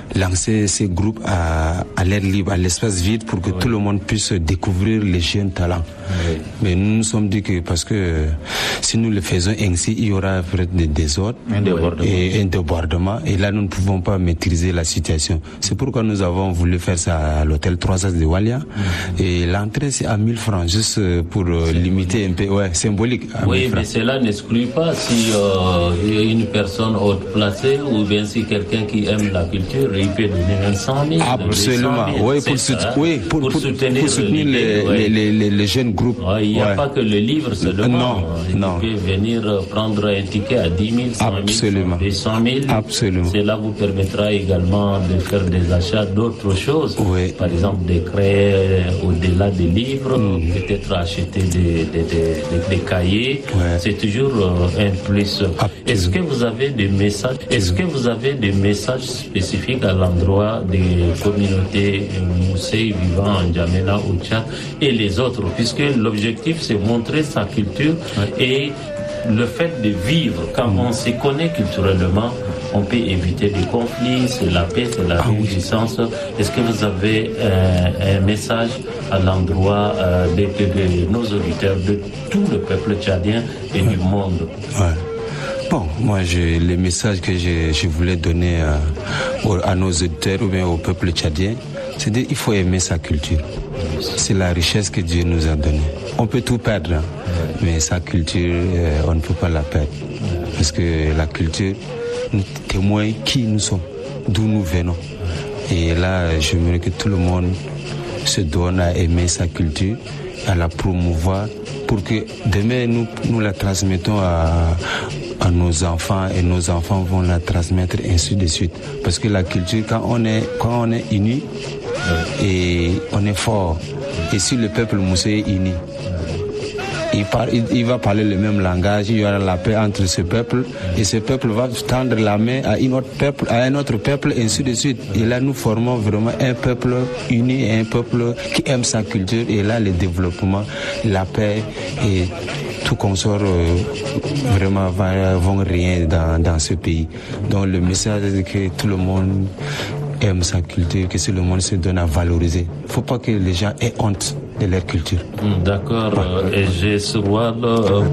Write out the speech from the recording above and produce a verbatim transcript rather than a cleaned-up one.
lancer ces groupes à, à l'air libre, à l'espace vide, pour que oui. tout le monde puisse découvrir les jeunes talents. Oui. Mais nous nous sommes dit que parce que si nous le faisons ainsi, il y aura des désordres un débordement. et un débordement. Et là, nous ne pouvons pas maîtriser la situation. C'est pourquoi nous avons voulu faire ça à l'hôtel trois As de Walia. Mmh. Et l'entrée, c'est à mille francs, juste pour euh, limiter un peu, ouais, symbolique. Oui, mais cela n'exclut pas si euh, il y a une personne haute placée ou bien si quelqu'un qui aime la culture, il peut donner un cent mille. Absolument, oui, pour, sout- oui, pour, pour, pour soutenir, pour soutenir les, les, les, les, les jeunes groupes. Ouais, il n'y a ouais. pas que le livre seulement. Non, il non. peut venir prendre un ticket à dix mille, cent mille, deux cent mille. Absolument. Cela vous permettra également de faire des achats d'autres choses. Oui. Par exemple, de créer au-delà des livres, mmh. peut-être acheter des, des, des, des, des cahiers. Ouais. C'est toujours euh, un plus. Absolument. Est-ce que vous avez des messages, est-ce que vous avez des messages spécifiques à l'endroit des communautés Moussé vivant en N'Djamena, au Tchad et les autres, puisque l'objectif c'est montrer sa culture ouais. et le fait de vivre, quand mmh. on se connaît culturellement, on peut éviter des conflits, c'est la paix, c'est la réjouissance. Est-ce que vous avez euh, un message à l'endroit euh, de, de, de nos auditeurs, de tout le peuple tchadien et ouais. du monde? Ouais. Bon, moi, je, les messages que je, je voulais donner à, à nos auditeurs ou bien au peuple tchadien, c'est qu'il faut aimer sa culture. C'est la richesse que Dieu nous a donnée. On peut tout perdre, hein, mais sa culture, euh, on ne peut pas la perdre. Parce que la culture nous témoigne qui nous sommes, d'où nous venons. Et là, je voudrais que tout le monde se donne à aimer sa culture, à la promouvoir, pour que demain, nous, nous la transmettons à... à nos enfants et nos enfants vont la transmettre ainsi de suite. Parce que la culture, quand on est, quand on est unis et on est fort, et si le peuple moussé est uni, il, par, il, il va parler le même langage, il y aura la paix entre ce peuple et ce peuple va tendre la main à, une autre peuple, à un autre peuple, ainsi de suite. Et là, nous formons vraiment un peuple uni et un peuple qui aime sa culture. Et là, le développement, la paix et tout consort euh, vraiment va, vont rien dans, dans ce pays. Donc le message est que tout le monde aime sa culture, que tout le monde se donne à valoriser. Il ne faut pas que les gens aient honte de leur culture. D'accord. Ouais. Et j'ai ce roi là.